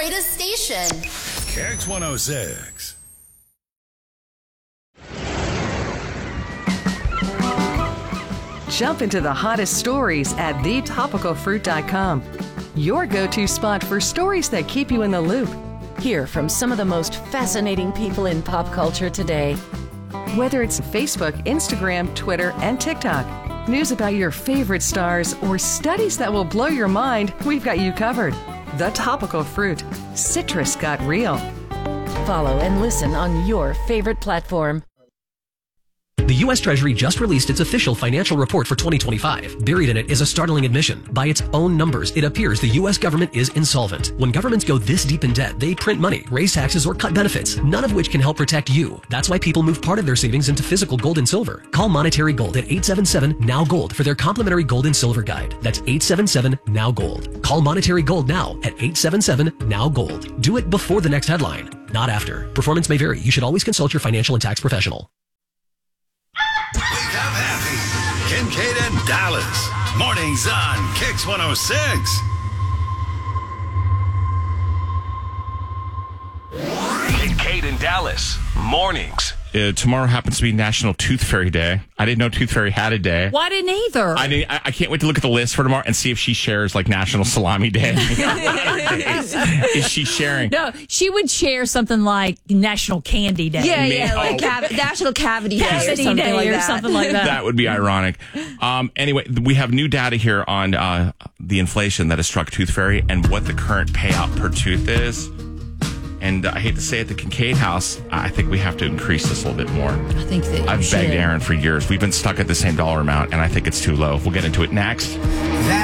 greatest station. Kicks 106. Jump into the hottest stories at thetopicalfruit.com. Your go-to spot for stories that keep you in the loop. Hear from some of the most fascinating people in pop culture today. Whether it's Facebook, Instagram, Twitter, and TikTok, news about your favorite stars, or studies that will blow your mind, we've got you covered. The Topical Fruit. Citrus got real. Follow and listen on your favorite platform. The U.S. Treasury just released its official financial report for 2025. Buried in it is a startling admission. By its own numbers, it appears the U.S. government is insolvent. When governments go this deep in debt, they print money, raise taxes, or cut benefits, none of which can help protect you. That's why people move part of their savings into physical gold and silver. Call Monetary Gold at 877-NOW-GOLD for their complimentary gold and silver guide. That's 877-NOW-GOLD. Call Monetary Gold now at 877-NOW-GOLD. Do it before the next headline, not after. Performance may vary. You should always consult your financial and tax professional. Wake up happy. Kincaid and Dallas. Mornings on Kicks 106. Kincaid and Dallas. Mornings. Tomorrow happens to be National Tooth Fairy Day. I didn't know Tooth Fairy had a day. Well, I didn't either. I can't wait to look at the list for tomorrow and see if she shares like National Salami Day. Is she sharing? No, she would share something like National Candy Day. Yeah, like National Cavity Day or something Day like or that. something like that. That would be ironic. Anyway, we have new data here on the inflation that has struck Tooth Fairy and what the current payout per tooth is. And I hate to say it, the Kincaid House, I think we have to increase this a little bit more. I think that I've begged Aaron for years. We've been stuck at the same dollar amount, and I think it's too low. We'll get into it next.